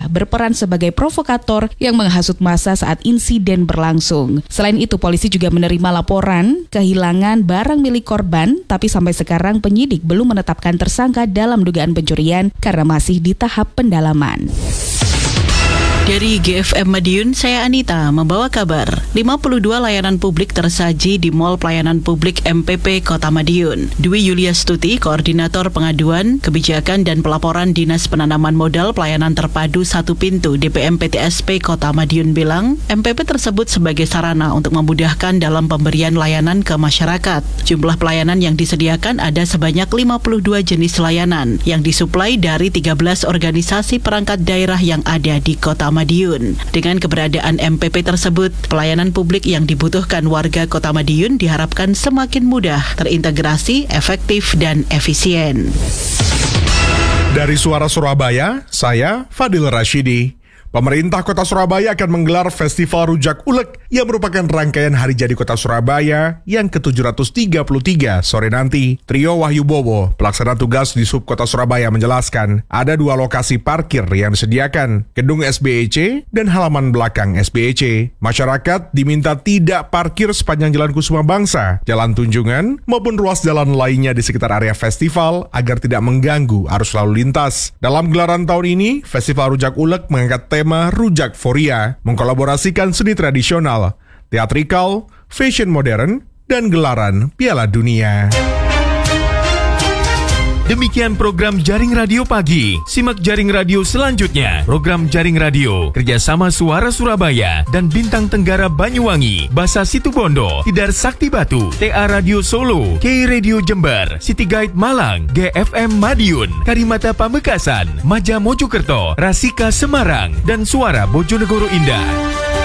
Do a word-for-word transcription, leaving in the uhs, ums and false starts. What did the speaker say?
berperan sebagai provokator yang menghasut massa saat insiden berlangsung. Selain itu, polisi juga menerima laporan kehilangan barang milik korban, tapi sampai sekarang penyidik belum menetapkan tersangka dalam dugaan pencurian karena masih di tahap pendalaman. Dari G F M Madiun, saya Anita membawa kabar. lima puluh dua layanan publik tersaji di Mall Pelayanan Publik M P P Kota Madiun. Dwi Yuliastuti, Koordinator Pengaduan, Kebijakan dan Pelaporan Dinas Penanaman Modal Pelayanan Terpadu Satu Pintu D P M P T S P Kota Madiun bilang, M P P tersebut sebagai sarana untuk memudahkan dalam pemberian layanan ke masyarakat. Jumlah pelayanan yang disediakan ada sebanyak lima puluh dua jenis layanan yang disuplai dari tiga belas organisasi perangkat daerah yang ada di Kota Madiun. Dengan keberadaan M P P tersebut, pelayanan publik yang dibutuhkan warga Kota Madiun diharapkan semakin mudah, terintegrasi, efektif, dan efisien. Dari Suara Surabaya, saya Fadil Rashidi. Pemerintah Kota Surabaya akan menggelar Festival Rujak Ulek yang merupakan rangkaian Hari Jadi Kota Surabaya yang ke tujuh ratus tiga puluh tiga sore nanti. Trio Wahyu Bowo, pelaksana tugas di Sub Kota Surabaya menjelaskan, ada dua lokasi parkir yang disediakan, gedung S B E C dan halaman belakang S B E C. Masyarakat diminta tidak parkir sepanjang Jalan Kusuma Bangsa, Jalan Tunjungan, maupun ruas jalan lainnya di sekitar area festival agar tidak mengganggu arus lalu lintas. Dalam gelaran tahun ini, Festival Rujak Ulek mengangkat tema Rujak Foria, mengkolaborasikan seni tradisional, teatrikal, fashion modern, dan gelaran Piala Dunia. Demikian program Jaring Radio Pagi. Simak Jaring Radio selanjutnya. Program Jaring Radio kerjasama Suara Surabaya dan Bintang Tenggara Banyuwangi, Basa Situbondo, Tidar Sakti Batu, T A Radio Solo, K Radio Jember, City Guide Malang, G F M Madiun, Karimata Pamekasan, Maja Mojokerto, Rasika Semarang, dan Suara Bojonegoro Indah.